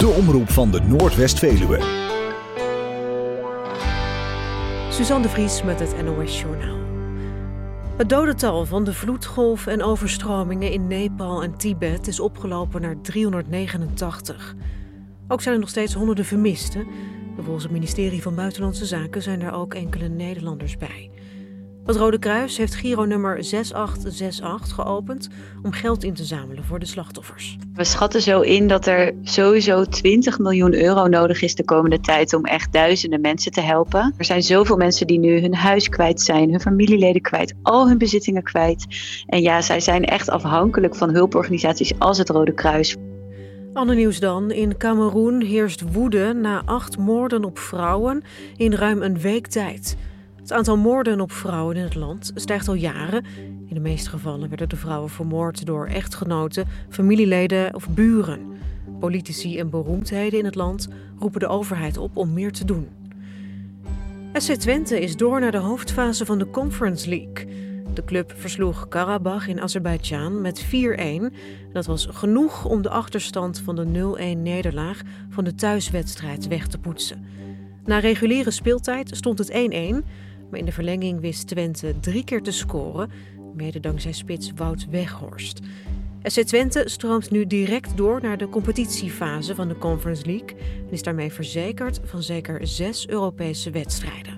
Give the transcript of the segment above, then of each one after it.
De omroep van de Noordwest-Veluwe. Suzanne de Vries met het NOS Journaal. Het dodental van de vloedgolf en overstromingen in Nepal en Tibet is opgelopen naar 389. Ook zijn er nog steeds honderden vermisten. Volgens het ministerie van Buitenlandse Zaken zijn er ook enkele Nederlanders bij. Het Rode Kruis heeft Giro-nummer 6868 geopend om geld in te zamelen voor de slachtoffers. We schatten zo in dat er sowieso 20 miljoen euro nodig is de komende tijd om echt duizenden mensen te helpen. Er zijn zoveel mensen die nu hun huis kwijt zijn, hun familieleden kwijt, al hun bezittingen kwijt. En ja, zij zijn echt afhankelijk van hulporganisaties als het Rode Kruis. Ander nieuws dan. In Kameroen heerst woede na 8 moorden op vrouwen in ruim een week tijd. Het aantal moorden op vrouwen in het land stijgt al jaren. In de meeste gevallen werden de vrouwen vermoord door echtgenoten, familieleden of buren. Politici en beroemdheden in het land roepen de overheid op om meer te doen. SC Twente is door naar de hoofdfase van de Conference League. De club versloeg Karabach in Azerbeidzjan met 4-1. Dat was genoeg om de achterstand van de 0-1 nederlaag van de thuiswedstrijd weg te poetsen. Na reguliere speeltijd stond het 1-1... maar in de verlenging wist Twente 3 keer te scoren, mede dankzij spits Wout Weghorst. SC Twente stroomt nu direct door naar de competitiefase van de Conference League en is daarmee verzekerd van zeker 6 Europese wedstrijden.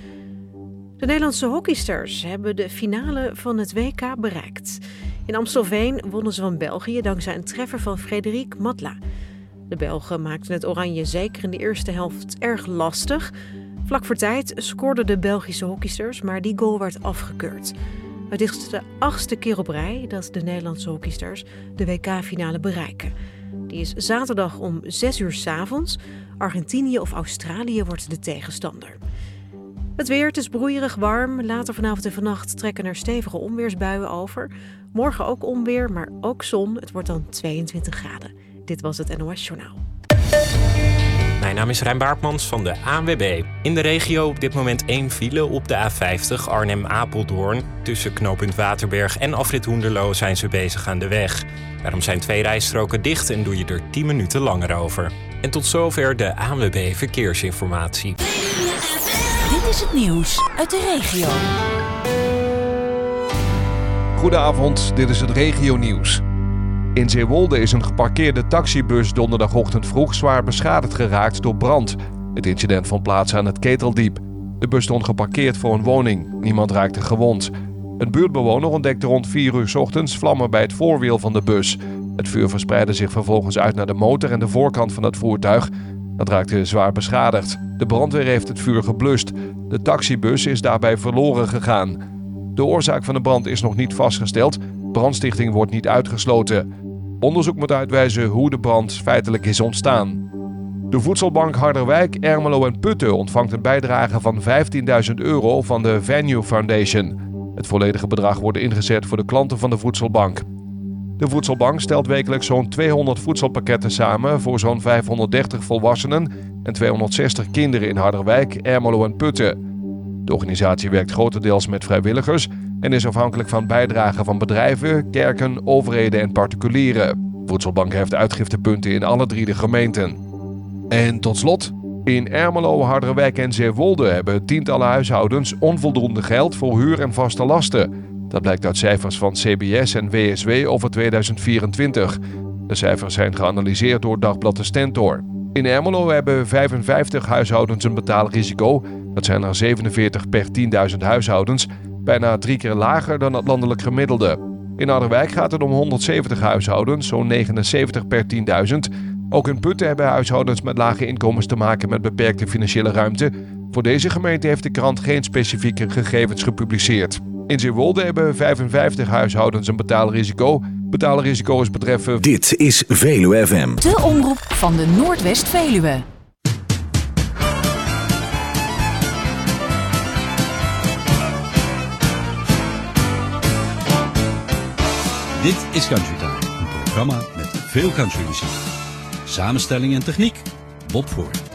De Nederlandse hockeysters hebben de finale van het WK bereikt. In Amstelveen wonnen ze van België dankzij een treffer van Frédéric Matla. De Belgen maakten het oranje zeker in de eerste helft erg lastig. Vlak voor tijd scoorden de Belgische hockeysters, maar die goal werd afgekeurd. Het is de 8e keer op rij dat de Nederlandse hockeysters de WK-finale bereiken. Die is zaterdag om 6 uur 's avonds. Argentinië of Australië wordt de tegenstander. Het weer, het is broeierig warm. Later vanavond en vannacht trekken er stevige onweersbuien over. Morgen ook onweer, maar ook zon. Het wordt dan 22 graden. Dit was het NOS Journaal. Mijn naam is Rijn Baartmans van de ANWB. In de regio op dit moment 1 file op de A50 Arnhem-Apeldoorn. Tussen knooppunt Waterberg en afrit Hoenderloo zijn ze bezig aan de weg. Daarom zijn 2 rijstroken dicht en doe je er 10 minuten langer over. En tot zover de ANWB Verkeersinformatie. Dit is het nieuws uit de regio. Goedenavond, dit is het regionieuws. In Zeewolde is een geparkeerde taxibus donderdagochtend vroeg zwaar beschadigd geraakt door brand. Het incident vond plaats aan het Keteldiep. De bus stond geparkeerd voor een woning. Niemand raakte gewond. Een buurtbewoner ontdekte rond 4 uur 's ochtends vlammen bij het voorwiel van de bus. Het vuur verspreidde zich vervolgens uit naar de motor en de voorkant van het voertuig. Dat raakte zwaar beschadigd. De brandweer heeft het vuur geblust. De taxibus is daarbij verloren gegaan. De oorzaak van de brand is nog niet vastgesteld. Brandstichting wordt niet uitgesloten. Onderzoek moet uitwijzen hoe de brand feitelijk is ontstaan. De voedselbank Harderwijk, Ermelo en Putten ontvangt een bijdrage van €15.000 van de Venue Foundation. Het volledige bedrag wordt ingezet voor de klanten van de voedselbank. De voedselbank stelt wekelijks zo'n 200 voedselpakketten samen voor zo'n 530 volwassenen en 260 kinderen in Harderwijk, Ermelo en Putten. De organisatie werkt grotendeels met vrijwilligers en is afhankelijk van bijdragen van bedrijven, kerken, overheden en particulieren. Voedselbank heeft uitgiftepunten in alle 3 de gemeenten. En tot slot, in Ermelo, Harderwijk en Zeewolde hebben tientallen huishoudens onvoldoende geld voor huur en vaste lasten. Dat blijkt uit cijfers van CBS en WSW over 2024. De cijfers zijn geanalyseerd door Dagblad de Stentor. In Ermelo hebben 55 huishoudens een betaalrisico. Dat zijn er 47 per 10.000 huishoudens, bijna 3 keer lager dan het landelijk gemiddelde. In Harderwijk gaat het om 170 huishoudens, zo'n 79 per 10.000. Ook in Putten hebben huishoudens met lage inkomens te maken met beperkte financiële ruimte. Voor deze gemeente heeft de krant geen specifieke gegevens gepubliceerd. In Zeewolde hebben 55 huishoudens een betaalrisico. Betaalrisico's betreffen... Dit is Veluwe FM. De omroep van de Noordwest-Veluwe. Dit is Country Time, een programma met veel countrymuziek. Samenstelling en techniek, Bob Voort.